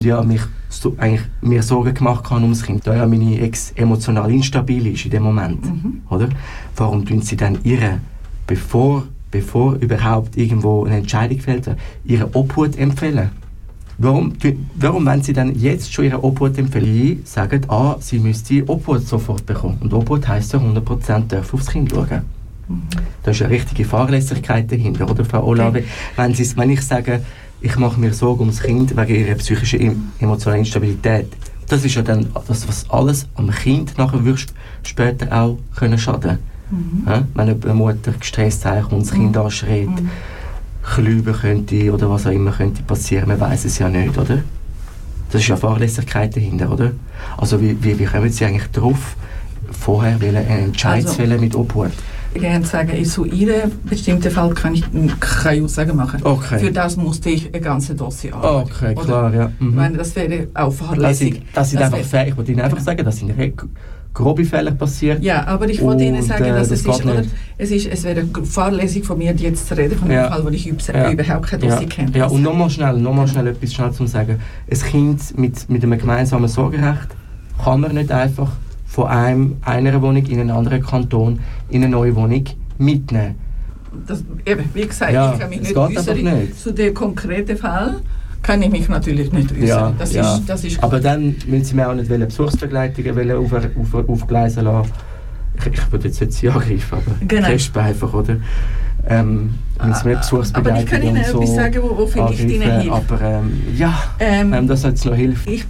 Ja, eigentlich mir Sorgen gemacht habe um das Kind, da ja meine Ex emotional instabil ist in dem Moment, oder? Warum tun sie dann bevor überhaupt irgendwo eine Entscheidung fällt, ihre Obhut empfehlen? Warum wenn sie dann jetzt schon ihre Obhut empfehlen, sagen, sie müsste Obhut sofort bekommen? Und Obhut heisst ja 100% dürfen aufs Kind schauen. Da ist eine richtige Fahrlässigkeit dahinter, oder Frau Olave? Okay. Wenn ich sage, ich mache mir Sorgen um das Kind wegen ihrer psychischen emotionalen Instabilität, das ist ja dann das, was alles am Kind nachher später auch können schaden. Ja? Wenn eine Mutter gestresst ist und das Kind anschreit, klüben könnte oder was auch immer könnte passieren, man weiß es ja nicht, oder? Das ist ja Fahrlässigkeit dahinter, oder? Also wie kommen Sie eigentlich darauf, vorher einen Entscheid zu fällen mit Obhut? Ich gerne sagen, in so einem bestimmten Fall kann ich keine Aussagen machen. Okay. Für das musste ich ein ganzes Dossier arbeiten. Okay, klar, ja. Ich meine, das wäre auch fahrlässig. Ich wollte Ihnen einfach sagen, dass sind grobe Fehler passiert. Ja, aber ich wollte Ihnen sagen, dass es wäre fahrlässig von mir, jetzt zu reden von einem Fall, wo ich überhaupt kein Dossier kenne. Ja, und nochmal schnell etwas zu sagen. Ein Kind mit einem gemeinsamen Sorgerecht kann man nicht einfach von einer Wohnung in einen anderen Kanton in eine neue Wohnung mitnehmen. Wie gesagt, ich kann mich nicht äußern. Zu dem konkreten Fall kann ich mich natürlich nicht äußern. Das ist aber dann müssen Sie mir auch nicht Besuchsbegleitungen aufgleisen lassen. Ich würde jetzt nicht Sie angreifen, aber Resp einfach, oder? Müssen wir Besuchsbegleitungen aber ich kann Ihnen etwas sagen, wo vielleicht Ihnen hilft. Aber das jetzt noch hilft. Ich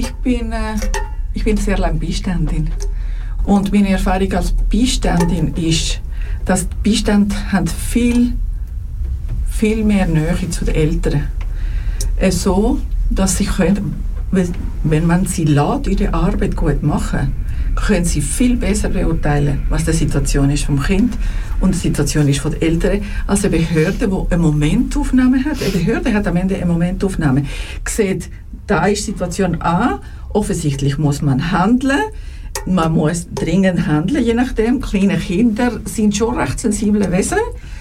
bin sehr lange Beiständin. Und meine Erfahrung als Beiständin ist, dass die Beistände haben viel mehr Nähe zu den Eltern. So, dass sie können, wenn man sie lässt, ihre Arbeit gut machen, können sie viel besser beurteilen, was die Situation ist vom Kind und die Situation ist von den Eltern, als eine Behörde, die eine Momentaufnahme hat. Eine Behörde hat am Ende eine Momentaufnahme. Sieht, da ist Situation A, offensichtlich muss man handeln, man muss dringend handeln, je nachdem. Kleine Kinder sind schon recht sensible Wesen.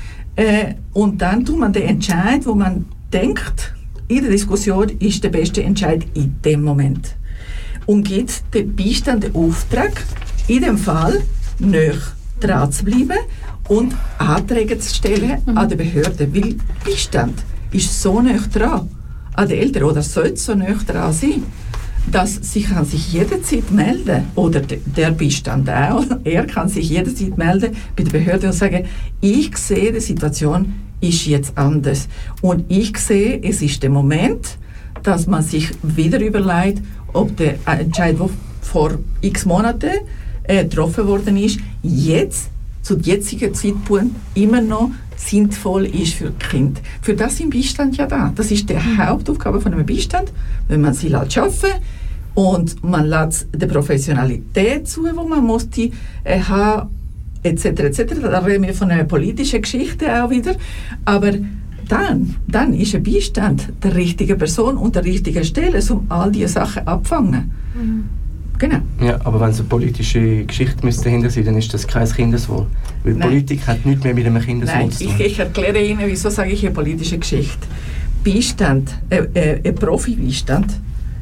Und dann tut man den Entscheid, wo man denkt, in der Diskussion ist der beste Entscheid in dem Moment. Und gibt dem Beistand den Auftrag, in dem Fall näher dran zu bleiben und Anträge zu stellen an die Behörde. Weil Beistand ist so näher dran an den Eltern oder sollte so näher dran sein, dass sie kann sich jederzeit melden oder der Beistand auch. Er kann sich jederzeit melden bei der Behörde und sagen, ich sehe, die Situation ist jetzt anders. Und ich sehe, es ist der Moment, dass man sich wieder überlegt, ob der Entscheid, der vor x Monaten getroffen worden ist, jetzt, zu jetzigen Zeitpunkt, immer noch sinnvoll ist für das Kind. Für das ist ein Beistand ja da. Das ist die Hauptaufgabe von einem Beistand, wenn man sie lässt arbeiten und man lässt die Professionalität zu, wo man muss die haben, etc. Da reden wir von einer politischen Geschichte auch wieder. Aber dann ist ein Beistand der richtigen Person und der richtigen Stelle, um all diese Sachen abzufangen. Genau. Ja, aber wenn es eine politische Geschichte dahinter sein, dann ist das kein Kindeswohl. Weil Politik hat nichts mehr mit einem Kindeswohl zu tun. Ich erkläre Ihnen, wieso sage ich eine politische Geschichte. Beistand, ein Profi-Beistand,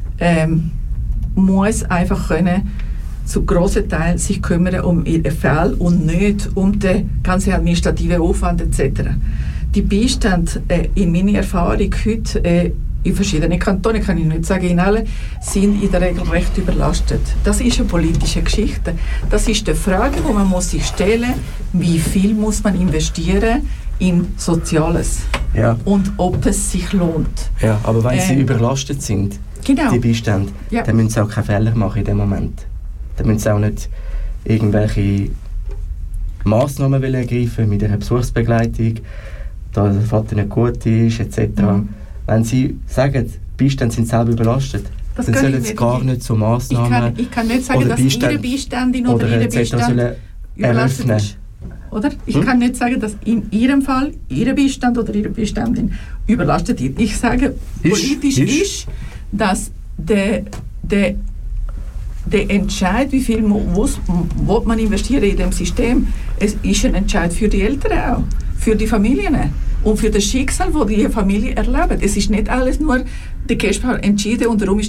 muss einfach können zu grossen Teil sich kümmern um ihren Fall und nicht um den ganzen administrativen Aufwand etc. Die Beistand in meiner Erfahrung heute in verschiedenen Kantonen, kann ich nicht sagen in allen, sind in der Regel recht überlastet. Das ist eine politische Geschichte. Das ist die Frage, die man muss sich stellen, wie viel muss man investieren in Soziales und ob es sich lohnt. Ja, aber wenn sie überlastet sind, die Beistände, dann müssen sie auch keine Fehler machen in dem Moment. Dann müssen sie auch nicht irgendwelche Massnahmen ergreifen mit einer Besuchsbegleitung, da der Vater nicht gut ist, etc. Wenn Sie sagen, die Beistände sind selber überlastet, dann sollen sie gar nicht so Massnahmen ich kann nicht sagen, dass Ihre Beiständin oder Ihre Beistand überlastet ist. Oder? Ich kann nicht sagen, dass in Ihrem Fall Ihre Beistand oder Ihre Beiständin überlastet ist. Ich sage, politisch ist, dass der Entscheid, wie viel muss man investieren in dem System, es ist ein Entscheid für die Eltern auch, für die Familien und für das Schicksal, das die Familie erlebt. Es ist nicht alles nur die KESB hat entschieden und darum ist